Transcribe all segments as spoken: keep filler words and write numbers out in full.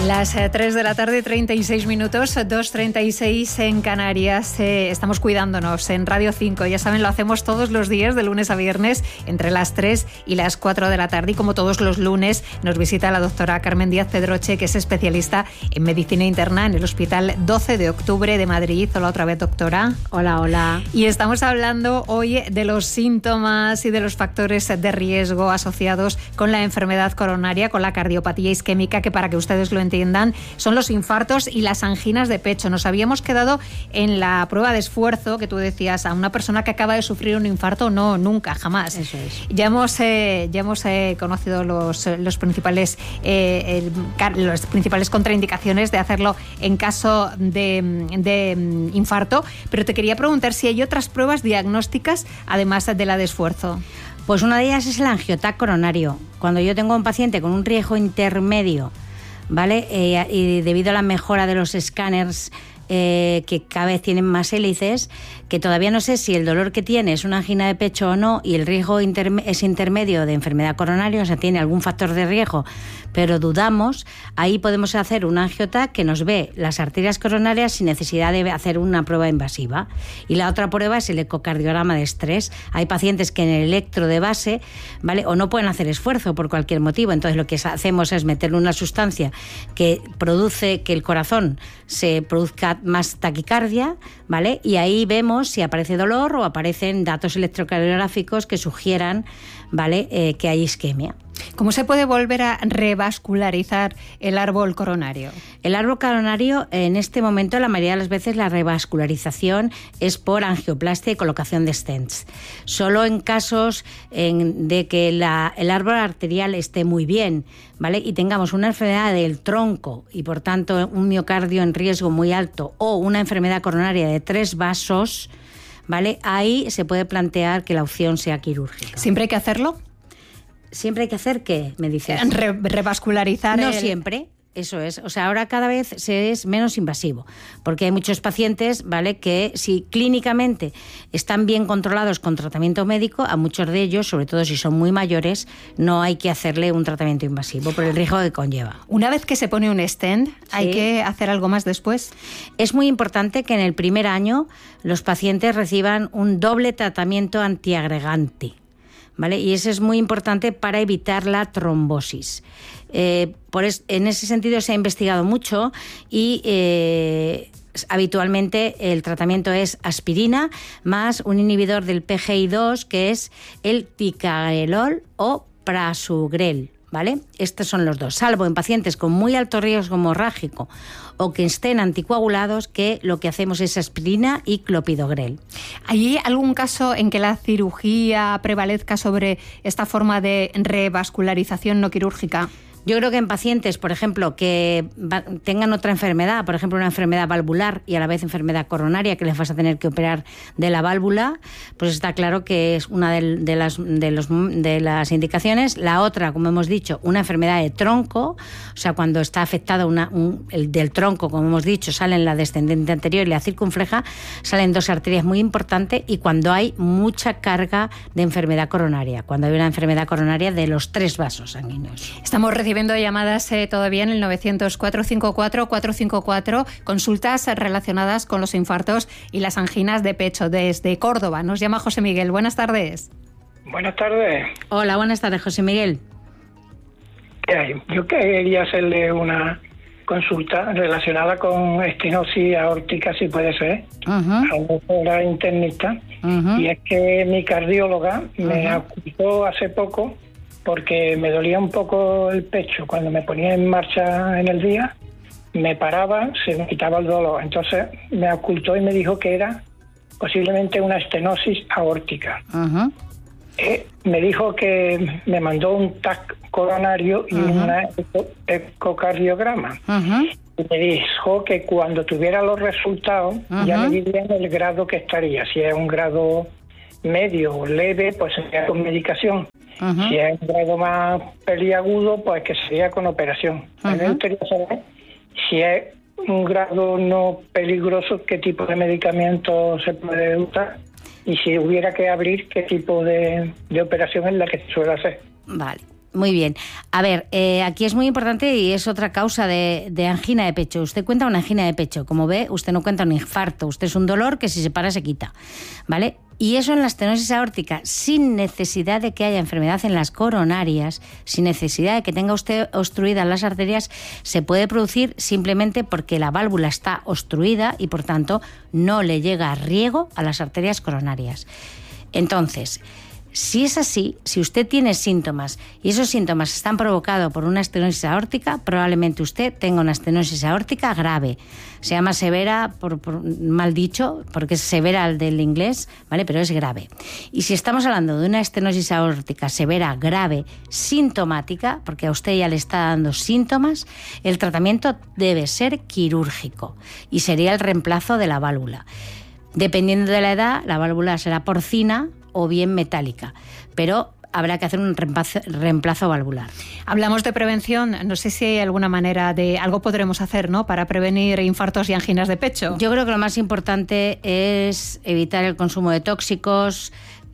Las eh, tres de la tarde, treinta y seis minutos, dos treinta y seis en Canarias. Eh, estamos cuidándonos en Radio cinco. Ya saben, lo hacemos todos los días, de lunes a viernes, entre las tres y las cuatro de la tarde. Y como todos los lunes, nos visita la doctora Carmen Díaz Pedroche, que es especialista en medicina interna en el Hospital doce de octubre de Madrid. Hola otra vez, doctora. Hola, hola. Y estamos hablando hoy de los síntomas y de los factores de riesgo asociados con la enfermedad coronaria, con la cardiopatía isquémica, que para que ustedes lo entiendan, son los infartos y las anginas de pecho. Nos habíamos quedado en la prueba de esfuerzo que tú decías, a una persona que acaba de sufrir un infarto, no, nunca, jamás. Eso es. Ya hemos, eh, ya hemos eh, conocido los, los, principales, eh, el, los principales contraindicaciones de hacerlo en caso de, de infarto, pero te quería preguntar si hay otras pruebas diagnósticas además de la de esfuerzo. Pues una de ellas es el angiotac coronario. Cuando yo tengo un paciente con un riesgo intermedio, ¿vale? Eh, y debido a la mejora de los escáneres, eh, que cada vez tienen más hélices, que todavía no sé si el dolor que tiene es una angina de pecho o no, y el riesgo interme- es intermedio de enfermedad coronaria, o sea, tiene algún factor de riesgo, pero dudamos, ahí podemos hacer un angiotac que nos ve las arterias coronarias sin necesidad de hacer una prueba invasiva. Y la otra prueba es el ecocardiograma de estrés. Hay pacientes que en el electro de base, ¿vale?, o no pueden hacer esfuerzo por cualquier motivo, entonces lo que hacemos es meterle una sustancia que produce que el corazón se produzca más taquicardia, ¿vale?, y ahí vemos si aparece dolor o aparecen datos electrocardiográficos que sugieran, ¿vale?, eh, que hay isquemia. ¿Cómo se puede volver a revascularizar el árbol coronario? El árbol coronario, en este momento, la mayoría de las veces la revascularización es por angioplastia y colocación de stents. Solo en casos en, de que la, el árbol arterial esté muy bien, ¿vale?, y tengamos una enfermedad del tronco y, por tanto, un miocardio en riesgo muy alto o una enfermedad coronaria de tres vasos, ¿vale?, ahí se puede plantear que la opción sea quirúrgica. ¿Siempre hay que hacerlo? ¿Siempre hay que hacer qué? Me dices. Re- revascularizar. No el... siempre. Eso es, o sea, ahora cada vez se es menos invasivo, porque hay muchos pacientes, ¿vale?, que si clínicamente están bien controlados con tratamiento médico, a muchos de ellos, sobre todo si son muy mayores, no hay que hacerle un tratamiento invasivo por el riesgo que conlleva. Una vez que se pone un stent, ¿sí?, ¿hay que hacer algo más después? Es muy importante que en el primer año los pacientes reciban un doble tratamiento antiagregante, ¿vale? Y eso es muy importante para evitar la trombosis. Eh, por es, en ese sentido se ha investigado mucho y eh, habitualmente el tratamiento es aspirina más un inhibidor del P G I dos, que es el ticagrelol o prasugrel, ¿vale? Estos son los dos, salvo en pacientes con muy alto riesgo hemorrágico o que estén anticoagulados, que lo que hacemos es aspirina y clopidogrel. ¿Hay algún caso en que la cirugía prevalezca sobre esta forma de revascularización no quirúrgica? Yo creo que en pacientes, por ejemplo, que va, tengan otra enfermedad, por ejemplo, una enfermedad valvular y a la vez enfermedad coronaria, que les vas a tener que operar de la válvula, pues está claro que es una de, de, las, de, los, de las indicaciones. La otra, como hemos dicho, una enfermedad de tronco, o sea, cuando está afectada una, un, el del tronco, como hemos dicho, salen la descendente anterior y la circunfleja, salen dos arterias muy importantes, y cuando hay mucha carga de enfermedad coronaria, cuando hay una enfermedad coronaria de los tres vasos sanguíneos. Estamos recibiendo Recibiendo llamadas eh, todavía en el novecientos, cuatrocientos cincuenta y cuatro, cuatrocientos cincuenta y cuatro, consultas relacionadas con los infartos y las anginas de pecho desde Córdoba. Nos llama José Miguel. Buenas tardes. Buenas tardes. Hola, buenas tardes, José Miguel. ¿Qué hay? Yo quería hacerle una consulta relacionada con estenosis aórtica, si puede ser, uh-huh. a una internista, uh-huh. y es que mi cardióloga uh-huh. me acusó hace poco porque me dolía un poco el pecho. Cuando me ponía en marcha en el día, me paraba, se me quitaba el dolor. Entonces me ocultó y me dijo que era posiblemente una estenosis aórtica. Uh-huh. Eh, me dijo que me mandó un T A C coronario y uh-huh. una eco, ecocardiograma. Uh-huh. Y me dijo que cuando tuviera los resultados, uh-huh. ya me dirían el grado que estaría. Si es un grado medio o leve, pues sería con medicación. Uh-huh. Si es un grado más peliagudo, pues que sería con operación. Uh-huh. A mí me gustaría saber si es un grado no peligroso, qué tipo de medicamento se puede usar, y si hubiera que abrir, qué tipo de, de operación es la que se suele hacer. Vale. Muy bien. A ver, eh, aquí es muy importante y es otra causa de, de angina de pecho. Usted cuenta una angina de pecho. Como ve, usted no cuenta un infarto. Usted es un dolor que si se para se quita, ¿vale? Y eso en la estenosis aórtica, sin necesidad de que haya enfermedad en las coronarias, sin necesidad de que tenga usted obstruidas las arterias, se puede producir simplemente porque la válvula está obstruida y, por tanto, no le llega riego a las arterias coronarias. Entonces, si es así, si usted tiene síntomas y esos síntomas están provocados por una estenosis aórtica, probablemente usted tenga una estenosis aórtica grave. Se llama severa, por, por mal dicho, porque es severa el del inglés, ¿vale? Pero es grave. Y si estamos hablando de una estenosis aórtica severa, grave, sintomática, porque a usted ya le está dando síntomas, el tratamiento debe ser quirúrgico y sería el reemplazo de la válvula. Dependiendo de la edad, la válvula será porcina o bien metálica, pero habrá que hacer un reemplazo, reemplazo valvular. Hablamos de prevención, no sé si hay alguna manera de, algo podremos hacer, ¿no?, para prevenir infartos y anginas de pecho. Yo creo que lo más importante es evitar el consumo de tóxicos,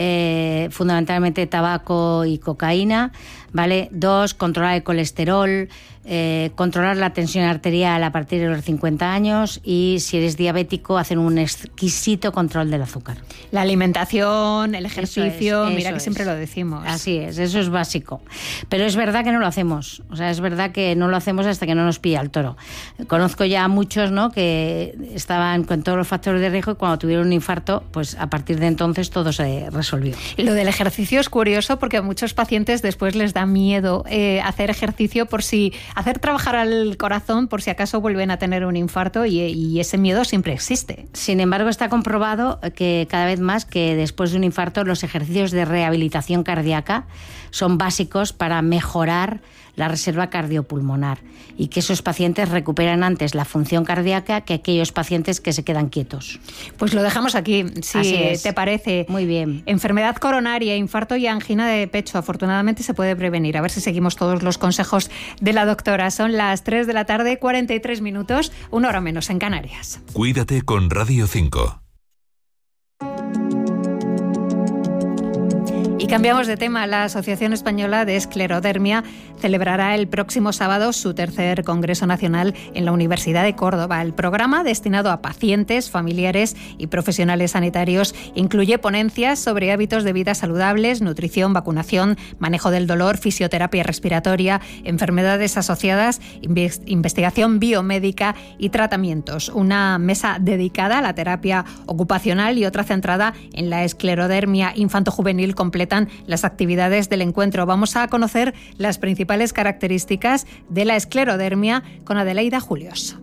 eh, fundamentalmente tabaco y cocaína, ¿vale? Dos, controlar el colesterol, eh, controlar la tensión arterial a partir de los cincuenta años y si eres diabético hacer un exquisito control del azúcar. La alimentación, el ejercicio, es, mira que es. siempre lo decimos. Así es, eso es básico. Pero es verdad que no lo hacemos, o sea, es verdad que no lo hacemos hasta que no nos pilla el toro. Conozco ya a muchos, ¿no?, que estaban con todos los factores de riesgo y cuando tuvieron un infarto, pues a partir de entonces todo se resolvió. Lo del ejercicio es curioso porque a muchos pacientes después les da miedo eh, hacer ejercicio por si, hacer trabajar al corazón por si acaso vuelven a tener un infarto y, y ese miedo siempre existe. Sin embargo, está comprobado que cada vez más que después de un infarto los ejercicios de rehabilitación cardíaca son básicos para mejorar la reserva cardiopulmonar y que esos pacientes recuperan antes la función cardíaca que aquellos pacientes que se quedan quietos. Pues lo dejamos aquí, si te parece. Muy bien. Enfermedad coronaria, infarto y angina de pecho. Afortunadamente se puede prevenir. A ver si seguimos todos los consejos de la doctora. Son las tres de la tarde, cuarenta y tres minutos, una hora menos en Canarias. Cuídate con Radio cinco. Y cambiamos de tema. La Asociación Española de Esclerodermia celebrará el próximo sábado su tercer Congreso Nacional en la Universidad de Córdoba. El programa, destinado a pacientes, familiares y profesionales sanitarios, incluye ponencias sobre hábitos de vida saludables, nutrición, vacunación, manejo del dolor, fisioterapia respiratoria, enfermedades asociadas, investigación biomédica y tratamientos. Una mesa dedicada a la terapia ocupacional y otra centrada en la esclerodermia infantojuvenil completan las actividades del encuentro. Vamos a conocer las principales características de la esclerodermia con Adelaida Julios.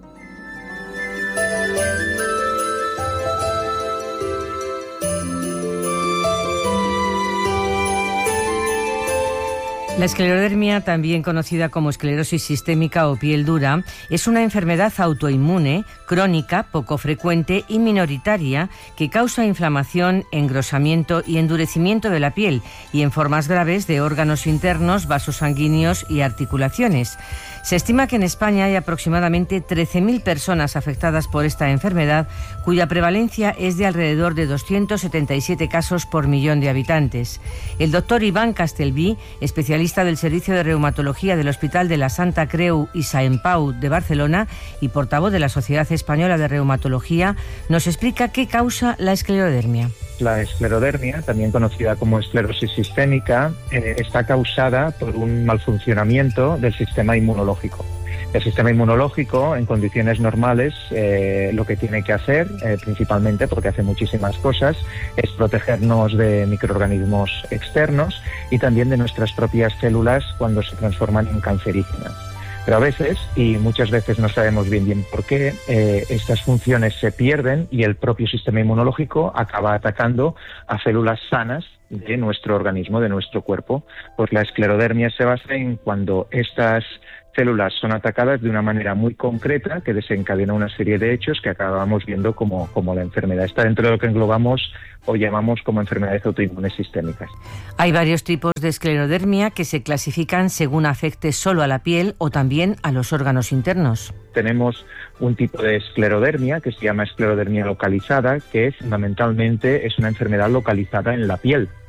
La esclerodermia, también conocida como esclerosis sistémica o piel dura, es una enfermedad autoinmune, crónica, poco frecuente y minoritaria que causa inflamación, engrosamiento y endurecimiento de la piel y en formas graves de órganos internos, vasos sanguíneos y articulaciones. Se estima que en España hay aproximadamente trece mil personas afectadas por esta enfermedad, cuya prevalencia es de alrededor de doscientos setenta y siete casos por millón de habitantes. El doctor Iván Castelví, especialista del Servicio de Reumatología del Hospital de la Santa Creu i Sant Pau de Barcelona y portavoz de la Sociedad Española de Reumatología, nos explica qué causa la esclerodermia. La esclerodermia, también conocida como esclerosis sistémica, eh, está causada por un mal funcionamiento del sistema inmunológico. El sistema inmunológico, en condiciones normales, eh, lo que tiene que hacer, eh, principalmente porque hace muchísimas cosas, es protegernos de microorganismos externos y también de nuestras propias células cuando se transforman en cancerígenas. Pero a veces, y muchas veces no sabemos bien bien por qué, eh, estas funciones se pierden y el propio sistema inmunológico acaba atacando a células sanas de nuestro organismo, de nuestro cuerpo. Pues la esclerodermia se basa en cuando estas células son atacadas de una manera muy concreta que desencadena una serie de hechos que acabamos viendo como, como la enfermedad. Está dentro de lo que englobamos o llamamos como enfermedades autoinmunes sistémicas. Hay varios tipos de esclerodermia que se clasifican según afecte solo a la piel o también a los órganos internos. Tenemos un tipo de esclerodermia que se llama esclerodermia localizada, que fundamentalmente es una enfermedad localizada en la piel.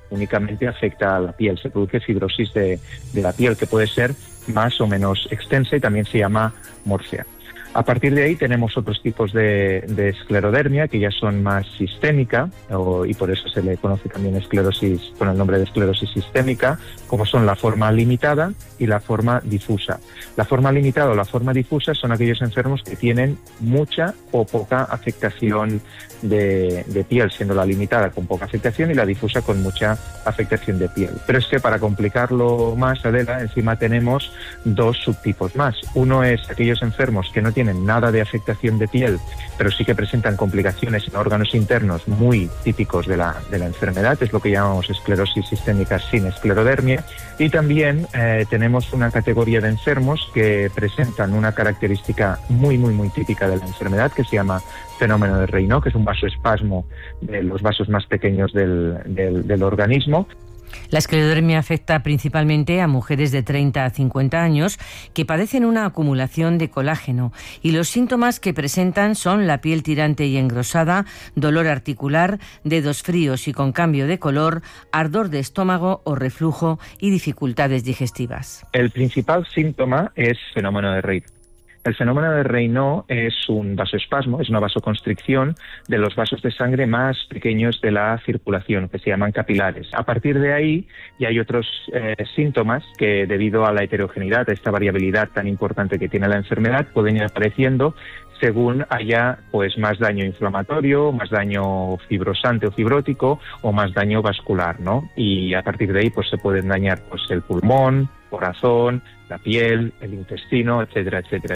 únicamente afecta a la piel, se produce fibrosis de, de la piel que puede ser más o menos extensa y también se llama morfea. A partir de ahí tenemos otros tipos de, de esclerodermia que ya son más sistémica o, y por eso se le conoce también esclerosis con el nombre de esclerosis sistémica, como son la forma limitada y la forma difusa. La forma limitada o la forma difusa son aquellos enfermos que tienen mucha o poca afectación de, de piel, siendo la limitada con poca afectación y la difusa con mucha afectación de piel. Pero es que para complicarlo más, Adela, encima tenemos dos subtipos más. Uno es aquellos enfermos que no tienen nada de afectación de piel, pero sí que presentan complicaciones en órganos internos muy típicos de la, de la enfermedad, es lo que llamamos esclerosis sistémica sin esclerodermia. Y también eh, tenemos una categoría de enfermos que presentan una característica muy, muy, muy típica de la enfermedad que se llama fenómeno de Raynaud, que es un vasoespasmo de los vasos más pequeños del, del, del organismo. La esclerodermia afecta principalmente a mujeres de treinta a cincuenta años que padecen una acumulación de colágeno y los síntomas que presentan son la piel tirante y engrosada, dolor articular, dedos fríos y con cambio de color, ardor de estómago o reflujo y dificultades digestivas. El principal síntoma es fenómeno de Raynaud. El fenómeno de Raynaud es un vasoespasmo, es una vasoconstricción de los vasos de sangre más pequeños de la circulación, que se llaman capilares. A partir de ahí ya hay otros eh, síntomas que, debido a la heterogeneidad, a esta variabilidad tan importante que tiene la enfermedad, pueden ir apareciendo según haya pues más daño inflamatorio, más daño fibrosante o fibrótico o más daño vascular, ¿no? Y a partir de ahí pues se pueden dañar pues el pulmón, corazón, la piel, el intestino, etcétera, etcétera.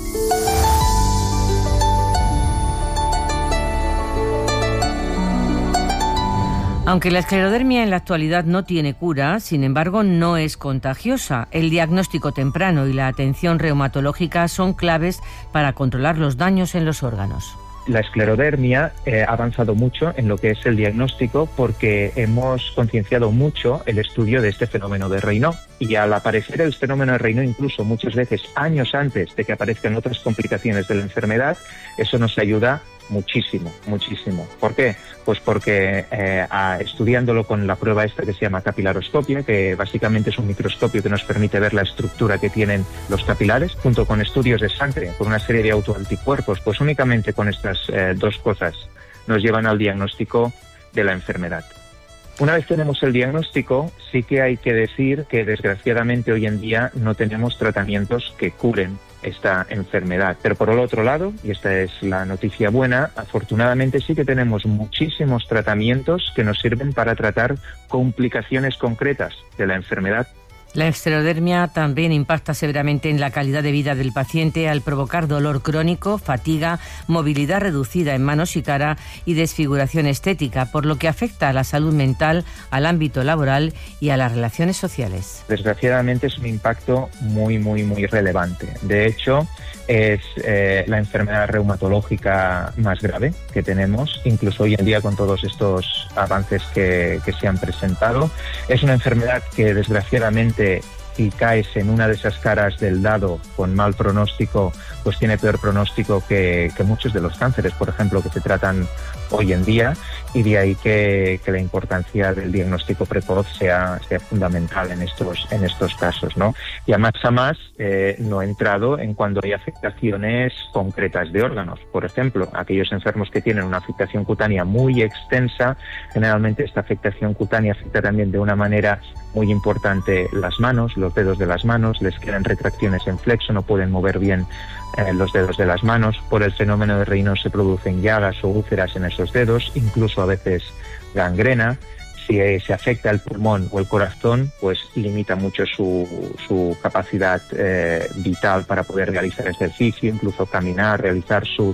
Aunque la esclerodermia en la actualidad no tiene cura, sin embargo no es contagiosa. El diagnóstico temprano y la atención reumatológica son claves para controlar los daños en los órganos. La esclerodermia eh, ha avanzado mucho en lo que es el diagnóstico porque hemos concienciado mucho el estudio de este fenómeno de Raynaud. Y al aparecer el fenómeno de Raynaud, incluso muchas veces años antes de que aparezcan otras complicaciones de la enfermedad, eso nos ayuda muchísimo, muchísimo. ¿Por qué? Pues porque eh, a, estudiándolo con la prueba esta que se llama capilaroscopia, que básicamente es un microscopio que nos permite ver la estructura que tienen los capilares, junto con estudios de sangre, con una serie de autoanticuerpos, pues únicamente con estas eh, dos cosas nos llevan al diagnóstico de la enfermedad. Una vez tenemos el diagnóstico, sí que hay que decir que desgraciadamente hoy en día no tenemos tratamientos que curen esta enfermedad. Pero por el otro lado, y esta es la noticia buena, afortunadamente sí que tenemos muchísimos tratamientos que nos sirven para tratar complicaciones concretas de la enfermedad. La esclerodermia también impacta severamente en la calidad de vida del paciente al provocar dolor crónico, fatiga, movilidad reducida en manos y cara y desfiguración estética, por lo que afecta a la salud mental, al ámbito laboral y a las relaciones sociales. Desgraciadamente es un impacto muy, muy, muy relevante. De hecho, es eh, la enfermedad reumatológica más grave que tenemos, incluso hoy en día con todos estos avances que, que se han presentado. Es una enfermedad que desgraciadamente, si caes en una de esas caras del dado con mal pronóstico, pues tiene peor pronóstico que, que muchos de los cánceres, por ejemplo, que se tratan hoy en día, y de ahí que, que la importancia del diagnóstico precoz sea, sea fundamental en estos, en estos casos, ¿no? Y a más a más eh, no he entrado en cuando hay afectaciones concretas de órganos. Por ejemplo, aquellos enfermos que tienen una afectación cutánea muy extensa, generalmente esta afectación cutánea afecta también de una manera muy importante las manos, los dedos de las manos, les quedan retracciones en flexo, no pueden mover bien eh, los dedos de las manos. Por el fenómeno de Raynaud se producen llagas o úlceras en esos dedos, incluso a veces gangrena. Si eh, se afecta el pulmón o el corazón, pues limita mucho su, su capacidad eh, vital para poder realizar ejercicio, incluso caminar, realizar sus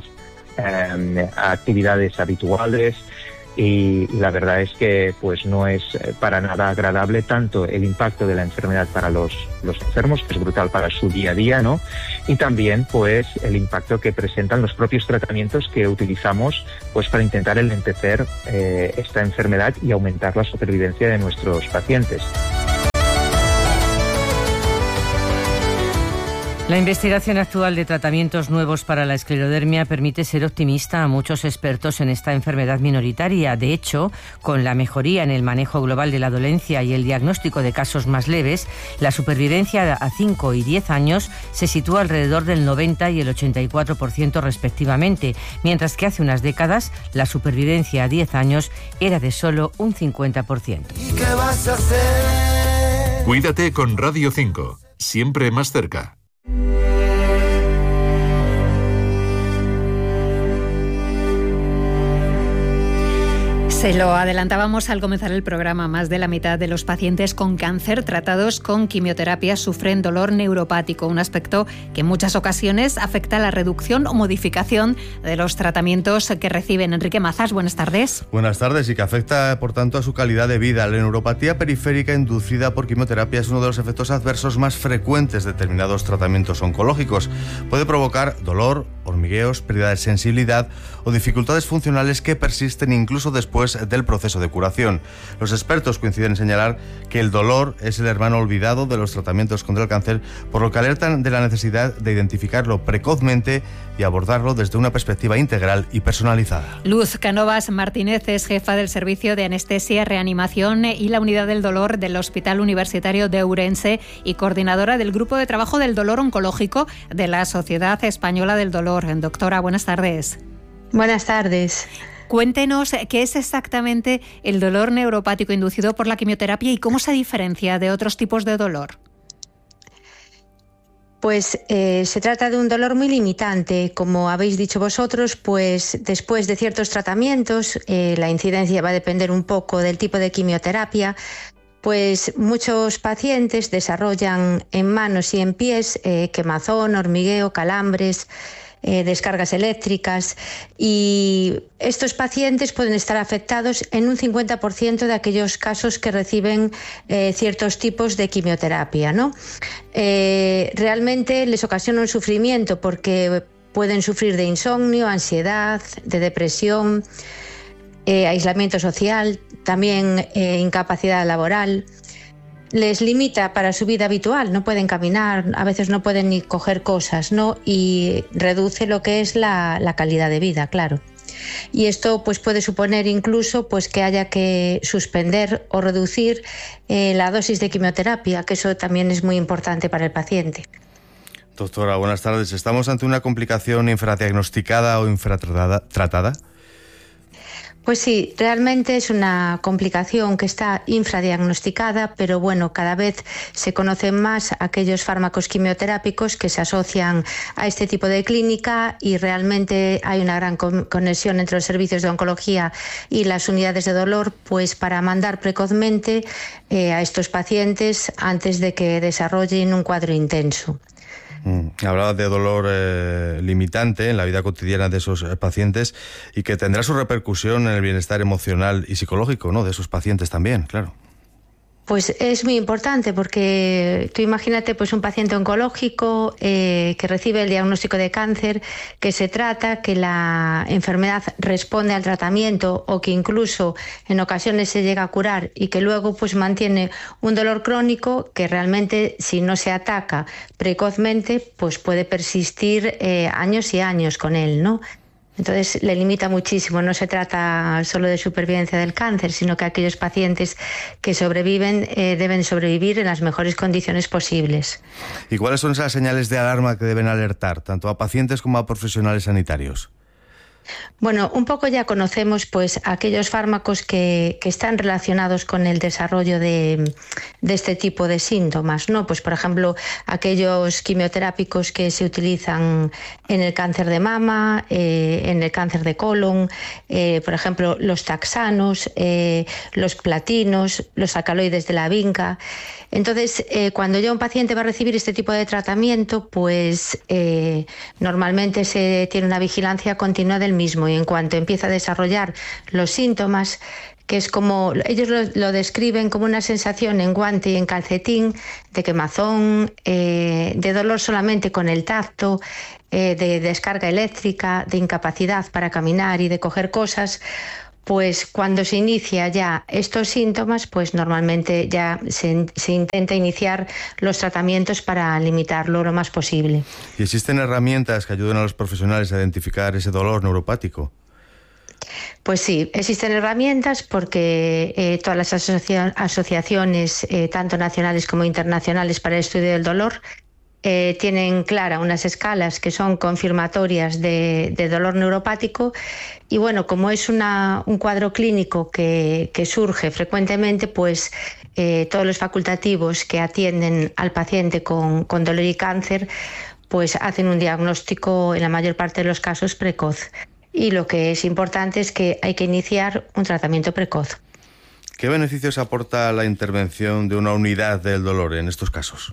eh, actividades habituales. Y la verdad es que pues no es para nada agradable tanto el impacto de la enfermedad para los, los enfermos, que es brutal para su día a día, ¿no? Y también pues el impacto que presentan los propios tratamientos que utilizamos pues para intentar enlentecer eh, esta enfermedad y aumentar la supervivencia de nuestros pacientes. La investigación actual de tratamientos nuevos para la esclerodermia permite ser optimista a muchos expertos en esta enfermedad minoritaria. De hecho, con la mejoría en el manejo global de la dolencia y el diagnóstico de casos más leves, la supervivencia a cinco y diez años se sitúa alrededor del noventa y el ochenta y cuatro por ciento respectivamente, mientras que hace unas décadas la supervivencia a diez años era de solo un cincuenta por ciento. ¿Y qué vas a hacer? Cuídate con Radio cinco, siempre más cerca. Se lo adelantábamos al comenzar el programa. Más de la mitad de los pacientes con cáncer tratados con quimioterapia sufren dolor neuropático, un aspecto que en muchas ocasiones afecta a la reducción o modificación de los tratamientos que reciben. Enrique Mazas, buenas tardes. Buenas tardes, y que afecta, por tanto, a su calidad de vida. La neuropatía periférica inducida por quimioterapia es uno de los efectos adversos más frecuentes de determinados tratamientos oncológicos. Puede provocar dolor, hormigueos, pérdida de sensibilidad o dificultades funcionales que persisten incluso después del proceso de curación. Los expertos coinciden en señalar que el dolor es el hermano olvidado de los tratamientos contra el cáncer, por lo que alertan de la necesidad de identificarlo precozmente y abordarlo desde una perspectiva integral y personalizada. Luz Canovas Martínez es jefa del Servicio de Anestesia, Reanimación y la Unidad del Dolor del Hospital Universitario de Ourense y coordinadora del Grupo de Trabajo del Dolor Oncológico de la Sociedad Española del Dolor. Doctora, buenas tardes. Buenas tardes. Cuéntenos qué es exactamente el dolor neuropático inducido por la quimioterapia y cómo se diferencia de otros tipos de dolor. Pues eh, se trata de un dolor muy limitante. Como habéis dicho vosotros, pues después de ciertos tratamientos, eh, la incidencia va a depender un poco del tipo de quimioterapia, pues muchos pacientes desarrollan en manos y en pies eh, quemazón, hormigueo, calambres, Eh, descargas eléctricas, y estos pacientes pueden estar afectados en un cincuenta por ciento de aquellos casos que reciben eh, ciertos tipos de quimioterapia, ¿no? Eh, realmente les ocasiona un sufrimiento porque pueden sufrir de insomnio, ansiedad, de depresión, eh, aislamiento social, también eh, incapacidad laboral. Les limita para su vida habitual, no pueden caminar, a veces no pueden ni coger cosas, ¿no? Y reduce lo que es la, la calidad de vida, claro. Y esto pues puede suponer incluso pues que haya que suspender o reducir eh, la dosis de quimioterapia, que eso también es muy importante para el paciente. Doctora, buenas tardes. ¿Estamos ante una complicación infradiagnosticada o infratratada? Pues sí, realmente es una complicación que está infradiagnosticada, pero bueno, cada vez se conocen más aquellos fármacos quimioterápicos que se asocian a este tipo de clínica, y realmente hay una gran conexión entre los servicios de oncología y las unidades de dolor, pues para mandar precozmente eh, a estos pacientes antes de que desarrollen un cuadro intenso. Hablaba de dolor eh, limitante en la vida cotidiana de esos eh, pacientes, y que tendrá su repercusión en el bienestar emocional y psicológico, ¿no?, de esos pacientes también, claro. Pues es muy importante, porque tú imagínate pues un paciente oncológico eh, que recibe el diagnóstico de cáncer, que se trata, que la enfermedad responde al tratamiento o que incluso en ocasiones se llega a curar, y que luego pues mantiene un dolor crónico que realmente, si no se ataca precozmente, pues puede persistir eh, años y años con él, ¿no? Entonces le limita muchísimo. No se trata solo de supervivencia del cáncer, sino que aquellos pacientes que sobreviven eh, deben sobrevivir en las mejores condiciones posibles. ¿Y cuáles son esas señales de alarma que deben alertar tanto a pacientes como a profesionales sanitarios? Bueno, un poco ya conocemos pues aquellos fármacos que, que están relacionados con el desarrollo de, de este tipo de síntomas, ¿no? Pues por ejemplo, aquellos quimioterápicos que se utilizan en el cáncer de mama, eh, en el cáncer de colon, eh, por ejemplo, los taxanos, eh, los platinos, los alcaloides de la vinca. Entonces, eh, cuando ya un paciente va a recibir este tipo de tratamiento, pues eh, normalmente se tiene una vigilancia continua del mismo, y en cuanto empieza a desarrollar los síntomas, que es como, ellos lo, lo describen como una sensación en guante y en calcetín, de quemazón, eh, de dolor solamente con el tacto, eh, de descarga eléctrica, de incapacidad para caminar y de coger cosas, pues cuando se inicia ya estos síntomas, pues normalmente ya se, se intenta iniciar los tratamientos para limitarlo lo más posible. ¿Y existen herramientas que ayuden a los profesionales a identificar ese dolor neuropático? Pues sí, existen herramientas porque eh, todas las asocia- asociaciones, eh, tanto nacionales como internacionales para el estudio del dolor, Eh, tienen clara unas escalas que son confirmatorias de, de dolor neuropático y bueno, como es una, un cuadro clínico que, que surge frecuentemente, pues eh, todos los facultativos que atienden al paciente con, con dolor y cáncer pues hacen un diagnóstico en la mayor parte de los casos precoz y lo que es importante es que hay que iniciar un tratamiento precoz. ¿Qué beneficios aporta la intervención de una unidad del dolor en estos casos?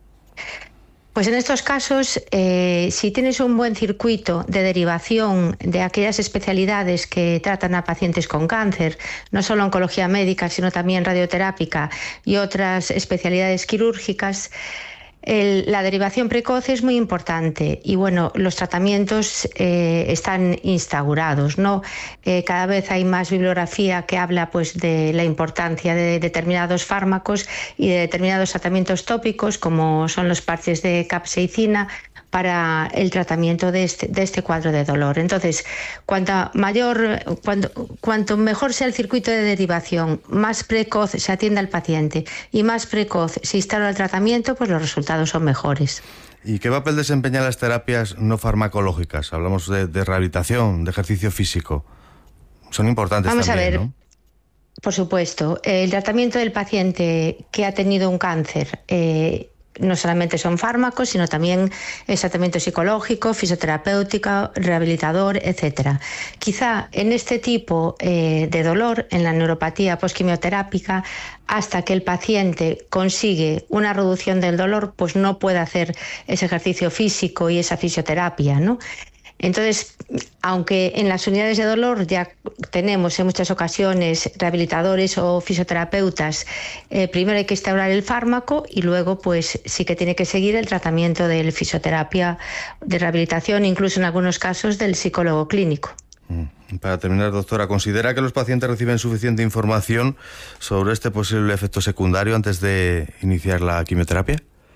Pues en estos casos, eh, si tienes un buen circuito de derivación de aquellas especialidades que tratan a pacientes con cáncer, no solo oncología médica, sino también radioterápica y otras especialidades quirúrgicas, el, la derivación precoz es muy importante y bueno, los tratamientos eh, están instaurados, ¿no? Eh, cada vez hay más bibliografía que habla pues de la importancia de determinados fármacos y de determinados tratamientos tópicos como son los parches de capsaicina para el tratamiento de este, de este cuadro de dolor. Entonces, cuanto mayor, cuanto, cuanto mejor sea el circuito de derivación, más precoz se atiende al paciente y más precoz se instala el tratamiento, pues los resultados son mejores. ¿Y qué papel desempeñan las terapias no farmacológicas? Hablamos de, de rehabilitación, de ejercicio físico. Son importantes Vamos también, a ver. ¿no? Por supuesto, el tratamiento del paciente que ha tenido un cáncer eh, no solamente son fármacos, sino también es tratamiento psicológico, fisioterapéutico, rehabilitador, etcétera. Quizá en este tipo eh, de dolor, en la neuropatía postquimioterápica, hasta que el paciente consigue una reducción del dolor, pues no puede hacer ese ejercicio físico y esa fisioterapia, ¿no? Entonces, aunque en las unidades de dolor ya tenemos en muchas ocasiones rehabilitadores o fisioterapeutas, eh, primero hay que instaurar el fármaco y luego pues sí que tiene que seguir el tratamiento de fisioterapia, de rehabilitación, incluso en algunos casos del psicólogo clínico. Para terminar, doctora, ¿considera que los pacientes reciben suficiente información sobre este posible efecto secundario antes de iniciar la quimioterapia?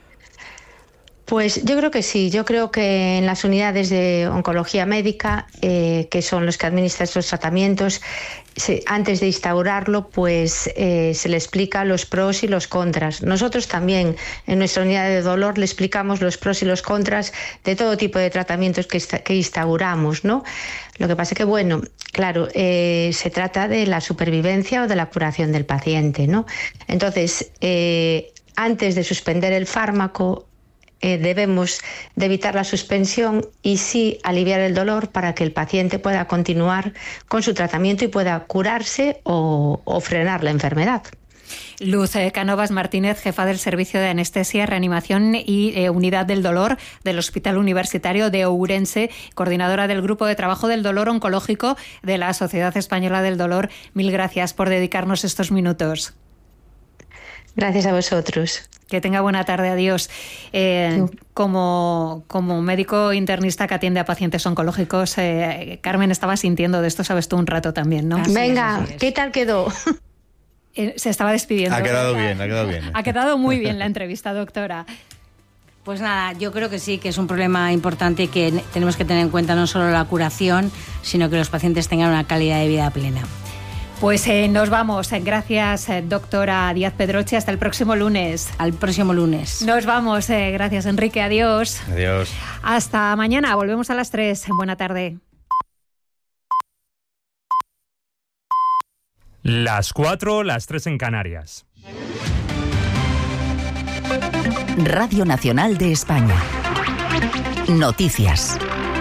Pues yo creo que sí, yo creo que en las unidades de oncología médica, eh, que son los que administran estos tratamientos, se, antes de instaurarlo, pues eh, se le explica los pros y los contras. Nosotros también en nuestra unidad de dolor le explicamos los pros y los contras de todo tipo de tratamientos que, que instauramos, ¿no? Lo que pasa es que, bueno, claro, eh, se trata de la supervivencia o de la curación del paciente, ¿no? Entonces, eh, antes de suspender el fármaco, Eh, debemos de evitar la suspensión y sí aliviar el dolor para que el paciente pueda continuar con su tratamiento y pueda curarse o, o frenar la enfermedad. Luz Cánovas Martínez, jefa del Servicio de Anestesia, Reanimación y eh, Unidad del Dolor del Hospital Universitario de Ourense, coordinadora del Grupo de Trabajo del Dolor Oncológico de la Sociedad Española del Dolor. Mil gracias por dedicarnos estos minutos. Gracias a vosotros. Que tenga buena tarde, adiós. Eh, como, como médico internista que atiende a pacientes oncológicos, eh, Carmen estaba sintiendo de esto, sabes tú, un rato también, ¿no? Así Venga, es, ¿qué tal quedó? Eh, se estaba despidiendo. Ha quedado bien, ha quedado bien. Ha quedado muy bien la entrevista, doctora. Pues nada, yo creo que sí, que es un problema importante que tenemos que tener en cuenta no solo la curación, sino que los pacientes tengan una calidad de vida plena. Pues eh, nos vamos. Gracias, eh, doctora Díaz Pedroche. Hasta el próximo lunes. Al próximo lunes. Nos vamos. Eh, gracias, Enrique. Adiós. Adiós. Hasta mañana. Volvemos a las tres. Buena tarde. Las cuatro, las tres en Canarias. Radio Nacional de España. Noticias.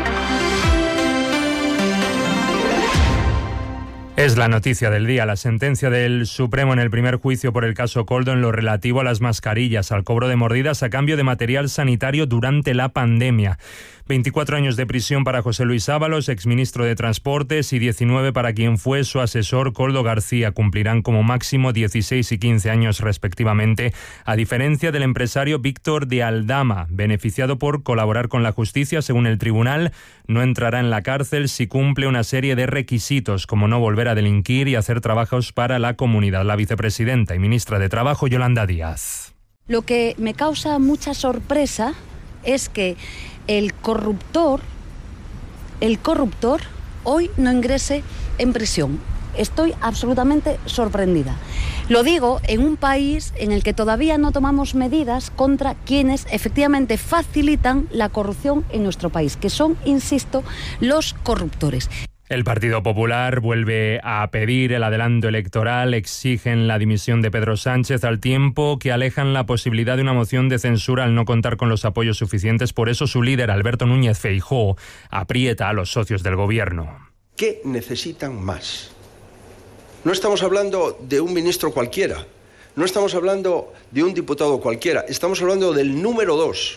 Es la noticia del día, la sentencia del Supremo en el primer juicio por el caso Koldo en lo relativo a las mascarillas, al cobro de mordidas a cambio de material sanitario durante la pandemia. veinticuatro años de prisión para José Luis Ábalos, exministro de Transportes, y diecinueve para quien fue su asesor Koldo García. Cumplirán como máximo dieciséis y quince años respectivamente, a diferencia del empresario Víctor de Aldama, beneficiado por colaborar con la justicia. Según el tribunal, no entrará en la cárcel si cumple una serie de requisitos, como no volver volver a delinquir y hacer trabajos para la comunidad. La vicepresidenta y ministra de Trabajo, Yolanda Díaz. Lo que me causa mucha sorpresa es que el corruptor, el corruptor hoy no ingrese en prisión. Estoy absolutamente sorprendida. Lo digo en un país en el que todavía no tomamos medidas contra quienes efectivamente facilitan la corrupción en nuestro país, que son, insisto, los corruptores. El Partido Popular vuelve a pedir el adelanto electoral, exigen la dimisión de Pedro Sánchez al tiempo que alejan la posibilidad de una moción de censura al no contar con los apoyos suficientes. Por eso su líder, Alberto Núñez Feijóo, aprieta a los socios del gobierno. ¿Qué necesitan más? No estamos hablando de un ministro cualquiera, no estamos hablando de un diputado cualquiera, estamos hablando del número dos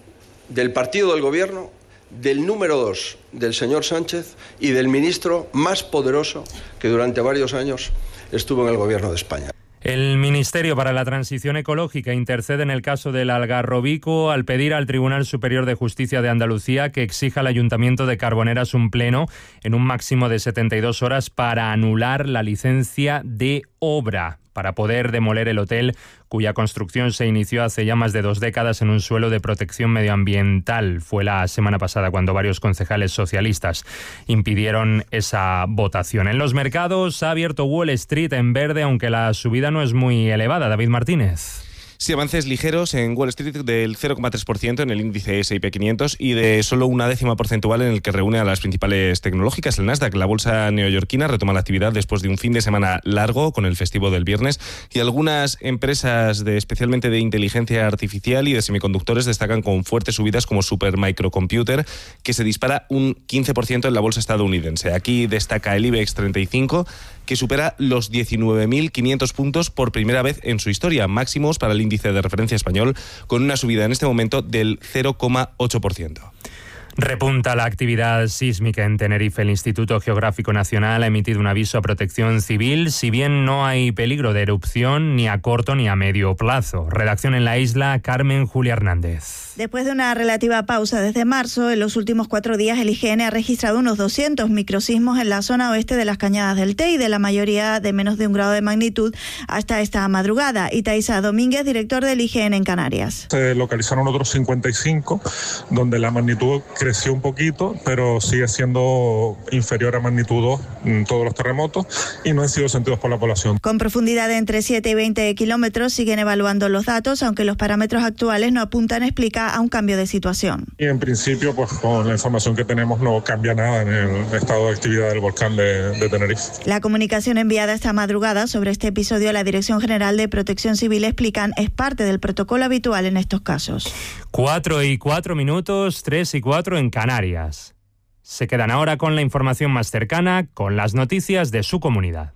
del partido del gobierno, del número dos del señor Sánchez y del ministro más poderoso que durante varios años estuvo en el gobierno de España. El Ministerio para la Transición Ecológica intercede en el caso del Algarrobico al pedir al Tribunal Superior de Justicia de Andalucía que exija al Ayuntamiento de Carboneras un pleno en un máximo de setenta y dos horas para anular la licencia de obra, para poder demoler el hotel cuya construcción se inició hace ya más de dos décadas en un suelo de protección medioambiental. Fue la semana pasada cuando varios concejales socialistas impidieron esa votación. En los mercados ha abierto Wall Street en verde, aunque la subida no es muy elevada. David Martínez. Sí, avances ligeros en Wall Street del cero coma tres por ciento en el índice ese y pe quinientos y de solo una décima porcentual en el que reúne a las principales tecnológicas. El Nasdaq, la bolsa neoyorquina, retoma la actividad después de un fin de semana largo con el festivo del viernes y algunas empresas de especialmente de inteligencia artificial y de semiconductores destacan con fuertes subidas como Supermicrocomputer, que se dispara un quince por ciento en la bolsa estadounidense. Aquí destaca el IBEX treinta y cinco, que supera los diecinueve mil quinientos puntos por primera vez en su historia, máximos para el índice de referencia español, con una subida en este momento del cero coma ocho por ciento. Repunta la actividad sísmica en Tenerife. El Instituto Geográfico Nacional ha emitido un aviso a protección civil, si bien no hay peligro de erupción ni a corto ni a medio plazo. Redacción en la isla, Carmen Julia Hernández. Después de una relativa pausa desde marzo, en los últimos cuatro días el I G N ha registrado unos doscientos microsismos en la zona oeste de las Cañadas del Teide, la mayoría de menos de un grado de magnitud hasta esta madrugada. Itaiza Domínguez, director del I G N en Canarias. Se localizaron otros cincuenta y cinco, donde la magnitud creció un poquito, pero sigue siendo inferior a magnitud dos en todos los terremotos y no han sido sentidos por la población. Con profundidad de entre siete y veinte kilómetros siguen evaluando los datos, aunque los parámetros actuales no apuntan a explicar a un cambio de situación. Y en principio, pues con la información que tenemos no cambia nada en el estado de actividad del volcán de, de Tenerife. La comunicación enviada esta madrugada sobre este episodio a la Dirección General de Protección Civil explican es parte del protocolo habitual en estos casos. Cuatro y cuatro minutos, tres y cuatro en Canarias. Se quedan ahora con la información más cercana, con las noticias de su comunidad.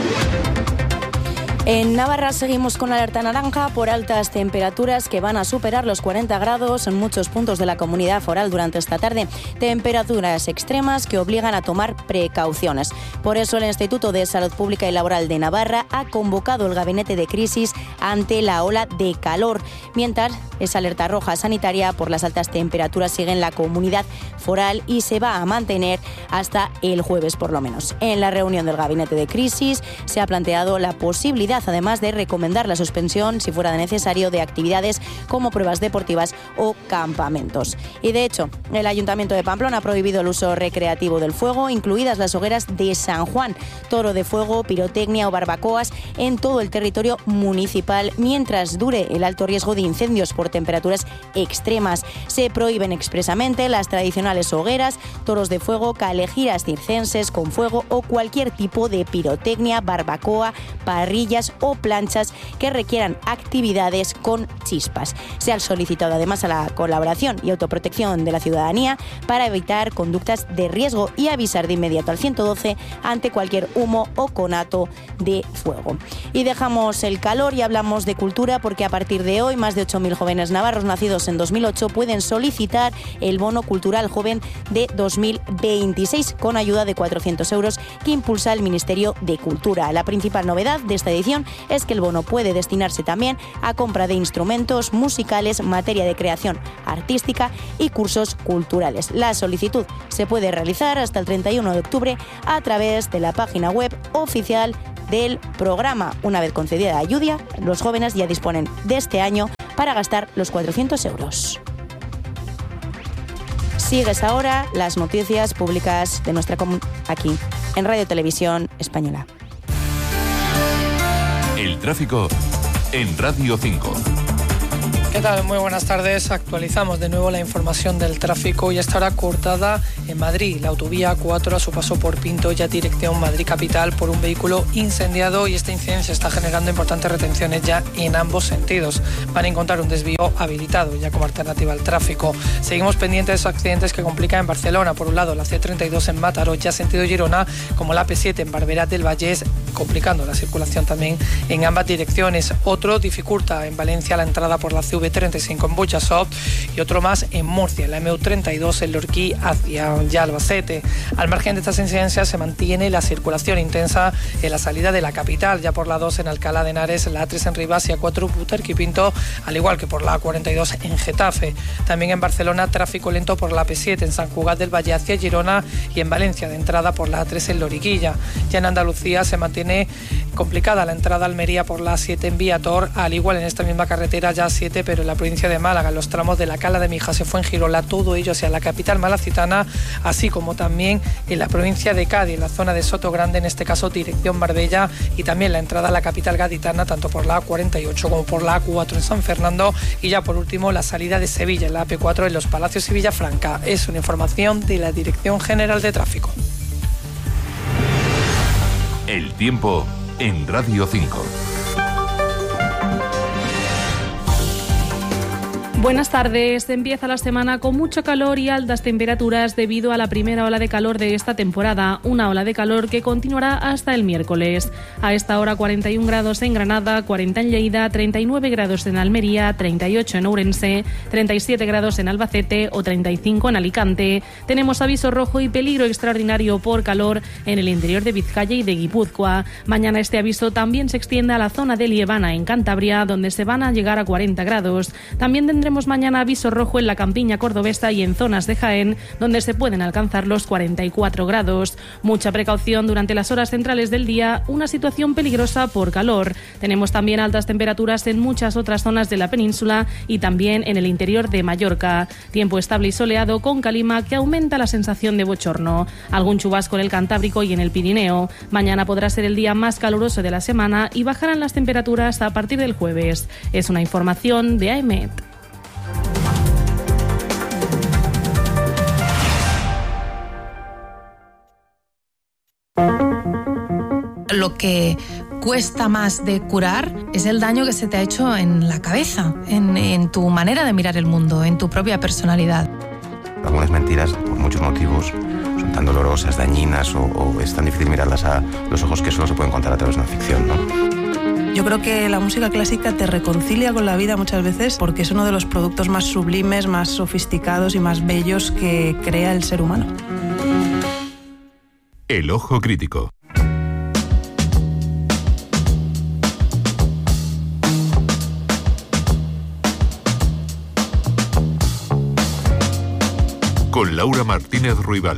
En Navarra seguimos con alerta naranja por altas temperaturas que van a superar los cuarenta grados en muchos puntos de la comunidad foral durante esta tarde. Temperaturas extremas que obligan a tomar precauciones. Por eso el Instituto de Salud Pública y Laboral de Navarra ha convocado el gabinete de crisis ante la ola de calor, mientras esa alerta roja sanitaria por las altas temperaturas sigue en la comunidad foral y se va a mantener hasta el jueves por lo menos. En la reunión del gabinete de crisis se ha planteado la posibilidad, además de recomendar la suspensión, si fuera necesario, de actividades como pruebas deportivas o campamentos. Y de hecho, el Ayuntamiento de Pamplona ha prohibido el uso recreativo del fuego, incluidas las hogueras de San Juan, toro de fuego, pirotecnia o barbacoas en todo el territorio municipal, mientras dure el alto riesgo de incendios por temperaturas extremas. Se prohíben expresamente las tradicionales hogueras, toros de fuego, calejiras circenses con fuego o cualquier tipo de pirotecnia, barbacoa, parrillas o planchas que requieran actividades con chispas. Se ha solicitado además a la colaboración y autoprotección de la ciudadanía para evitar conductas de riesgo y avisar de inmediato al ciento doce ante cualquier humo o conato de fuego. Y dejamos el calor y hablamos de cultura, porque a partir de hoy más de ocho mil jóvenes navarros nacidos en dos mil ocho pueden solicitar el bono cultural joven de dos mil veintiséis con ayuda de cuatrocientos euros que impulsa el Ministerio de Cultura. La principal novedad de esta edición condición es que el bono puede destinarse también a compra de instrumentos musicales, materia de creación artística y cursos culturales. La solicitud se puede realizar hasta el treinta y uno de octubre a través de la página web oficial del programa. Una vez concedida la ayuda, los jóvenes ya disponen de este año para gastar los cuatrocientos euros. Sigues ahora las noticias públicas de nuestra comunidad aquí, en Radio Televisión Española. El tráfico en Radio cinco. ¿Qué tal? Muy buenas tardes. Actualizamos de nuevo la información del tráfico y esta hora cortada en Madrid. La autovía A cuatro a su paso por Pinto, ya dirección Madrid Capital, por un vehículo incendiado, y esta incidencia está generando importantes retenciones ya en ambos sentidos. Van a encontrar un desvío habilitado ya como alternativa al tráfico. Seguimos pendientes de esos accidentes que complican en Barcelona. Por un lado, la C treinta y dos en Mataró, ya sentido Girona, como la A P siete en Barberá del Vallès, complicando la circulación también en ambas direcciones. Otro dificulta en Valencia la entrada por la C V treinta y cinco en Burjasot, y otro más en Murcia, la M U treinta y dos en Lorquí hacia ya Albacete. Al margen de estas incidencias se mantiene la circulación intensa en la salida de la capital, ya por la dos en Alcalá de Henares, la A tres en Rivas y A cuatro Butarque y Pinto, al igual que por la A cuarenta y dos en Getafe. También en Barcelona, tráfico lento por la A P siete en San Cugat del Valle hacia Girona, y en Valencia de entrada por la A tres en Loriguilla. Ya en Andalucía se mantiene complicada la entrada a Almería por la A siete en Viator, al igual en esta misma carretera ya A siete, pero en la provincia de Málaga, en los tramos de la Cala de Mijas se fue en Girola, todo ello hacia la capital malacitana, así como también en la provincia de Cádiz, en la zona de Soto Grande, en este caso dirección Marbella, y también la entrada a la capital gaditana, tanto por la A cuarenta y ocho como por la A cuatro en San Fernando, y ya por último la salida de Sevilla, en la A P cuatro en Los Palacios y Villafranca. Es una información de la Dirección General de Tráfico. El tiempo en Radio cinco. Buenas tardes. Empieza la semana con mucho calor y altas temperaturas debido a la primera ola de calor de esta temporada, una ola de calor que continuará hasta el miércoles. A esta hora cuarenta y un grados en Granada, cuarenta en Lleida, treinta y nueve grados en Almería, treinta y ocho en Ourense, treinta y siete grados en Albacete o treinta y cinco en Alicante. Tenemos aviso rojo y peligro extraordinario por calor en el interior de Vizcaya y de Guipúzcoa. Mañana este aviso también se extiende a la zona de Liebana en Cantabria, donde se van a llegar a cuarenta grados. También tendremos mañana aviso rojo en la campiña cordobesa y en zonas de Jaén, donde se pueden alcanzar los cuarenta y cuatro grados. Mucha precaución durante las horas centrales del día, una situación peligrosa por calor. Tenemos también altas temperaturas en muchas otras zonas de la península y también en el interior de Mallorca. Tiempo estable y soleado con calima que aumenta la sensación de bochorno. Algún chubasco en el Cantábrico y en el Pirineo. Mañana podrá ser el día más caluroso de la semana y bajarán las temperaturas a partir del jueves. Es una información de A E M E T. Lo que cuesta más de curar es el daño que se te ha hecho en la cabeza, en, en tu manera de mirar el mundo, en tu propia personalidad. Algunas mentiras, por muchos motivos, son tan dolorosas, dañinas o, o es tan difícil mirarlas a los ojos que solo se pueden contar a través de una ficción, ¿no? Yo creo que la música clásica te reconcilia con la vida muchas veces porque es uno de los productos más sublimes, más sofisticados y más bellos que crea el ser humano. El ojo crítico. Con Laura Martínez Ruibal.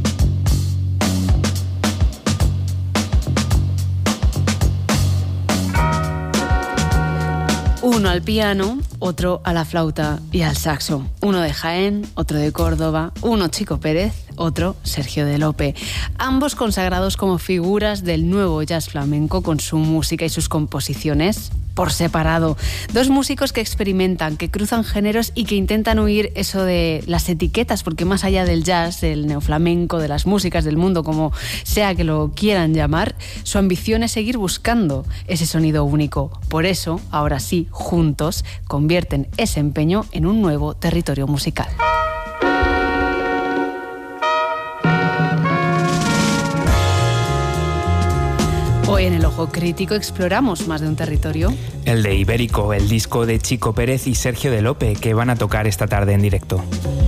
Uno al piano, otro a la flauta y al saxo. Uno de Jaén, otro de Córdoba, uno Chico Pérez, otro Sergio de Lope. Ambos consagrados como figuras del nuevo jazz flamenco con su música y sus composiciones por separado. Dos músicos que experimentan, que cruzan géneros y que intentan huir eso de las etiquetas, porque más allá del jazz, del neoflamenco, de las músicas del mundo, como sea que lo quieran llamar, su ambición es seguir buscando ese sonido único. Por eso, ahora sí, juntos, convierten ese empeño en un nuevo territorio musical. Hoy en El Ojo Crítico exploramos más de un territorio. El de Ibérico, el disco de Chico Pérez y Sergio de Lope, que van a tocar esta tarde en directo.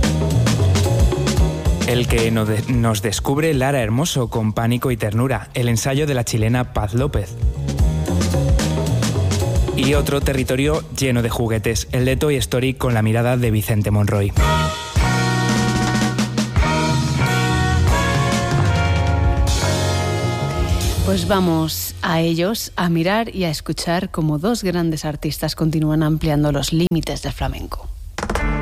El que nos descubre Lara Hermoso con Pánico y Ternura, el ensayo de la chilena Paz López. Y otro territorio lleno de juguetes, el de Toy Story con la mirada de Vicente Monroy. Pues vamos a ellos, a mirar y a escuchar cómo dos grandes artistas continúan ampliando los límites del flamenco.